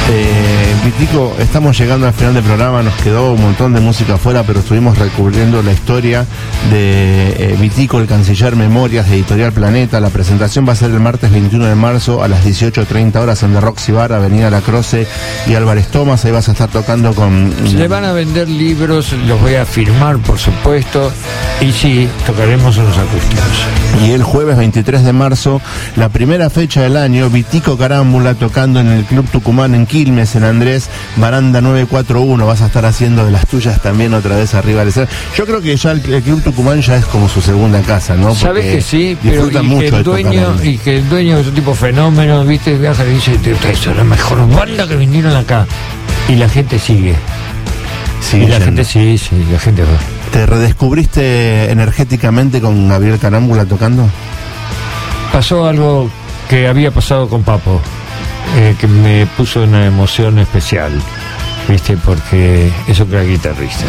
Vitico, estamos llegando al final del programa, nos quedó un montón de música afuera, pero estuvimos recubriendo la historia de Vitico, el canciller Memorias de Editorial Planeta. La presentación va a ser el martes 21 de marzo a las 18:30 horas en The Roxy Bar, Avenida La Croce y Álvarez Thomas. Ahí vas a estar tocando con... Le van a vender libros, los voy a firmar, por supuesto, y sí, tocaremos unos acústicos. Y el jueves 23 de marzo, la primera fecha del año, Vitico Carámbula tocando en el Club Tucumán en Quilmes, en Andrés, Baranda 941. Vas a estar haciendo de las tuyas también otra vez arriba del escenario. Yo creo que ya el Club Tucumán ya es como su segunda casa, ¿no? Porque sabes que sí, pero mucho y que el dueño es un tipo fenómeno, viste, viaja y dice, esta es la mejor banda que vinieron acá. Y la gente sigue. Sí, la gente sí, la gente va. ¿Te redescubriste energéticamente con Gabriel Carámbula tocando? Pasó algo que había pasado con Papo, que me puso una emoción especial, ¿viste? Porque eso que era guitarrista.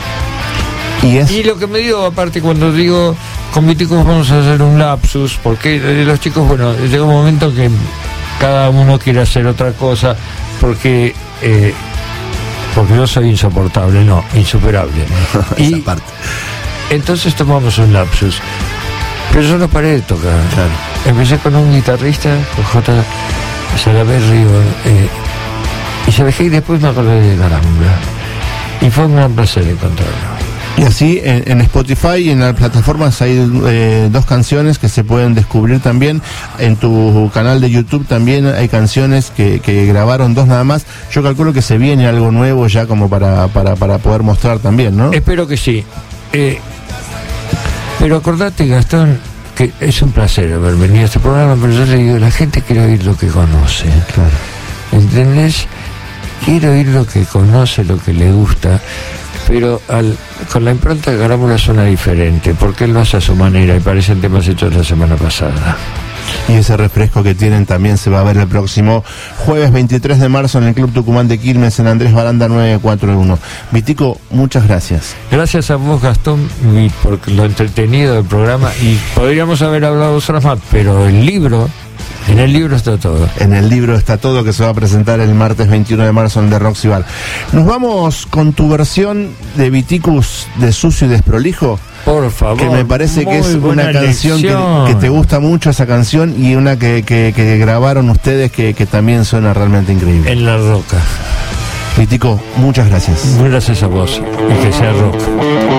Y lo que me dio, aparte, cuando digo con Vitico vamos a hacer un lapsus, porque los chicos, bueno, llega un momento que cada uno quiere hacer otra cosa, porque yo soy insoportable, no, insuperable. Esa parte. Entonces tomamos un lapsus. Pero yo no paré de tocar. Claro. Empecé con un guitarrista, con J. Salaberry, y se dejé, y después me acordé de Carámbula. Y fue un gran placer encontrarlo. Y así en Spotify y en las plataformas hay 2 canciones que se pueden descubrir también. En tu canal de YouTube también hay canciones que grabaron 2 nada más. Yo calculo que se viene algo nuevo ya como para poder mostrar también, ¿no? Espero que sí. Pero acordate, Gastón, que es un placer haber venido a este programa, pero yo le digo, la gente quiere oír lo que conoce. Claro. ¿Entendés? Quiere oír lo que conoce, lo que le gusta. Pero con la impronta de Carámbula suena diferente, porque él lo hace a su manera y parecen temas hechos la semana pasada. Y ese refresco que tienen también se va a ver el próximo jueves 23 de marzo en el Club Tucumán de Quilmes, en Andrés Baranda 941. Vitico, muchas gracias. Gracias a vos, Gastón, por lo entretenido del programa, y podríamos haber hablado otras más, pero en el libro está todo. En el libro está todo, que se va a presentar el martes 21 de marzo en The Roxy Bar. Nos vamos con tu versión de Viticus de Sucio y Desprolijo. Por favor. Que me parece que es una canción que te gusta mucho, esa canción, y una que grabaron ustedes que también suena realmente increíble. En La Roca. Vitico, muchas gracias. Gracias a vos. Y que sea rock.